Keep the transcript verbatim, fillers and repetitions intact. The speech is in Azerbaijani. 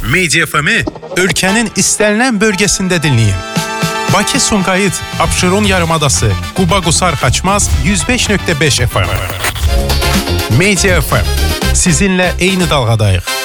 Media F M-i ölkənin istənilən bölgəsində dinləyin. Bakı Sumqayıt, Abşeron yarımadası, Quba Qusar Xaçmaz yüz beş nöqtə beş F M. Media F M. Sizinlə eyni dalğadayıq.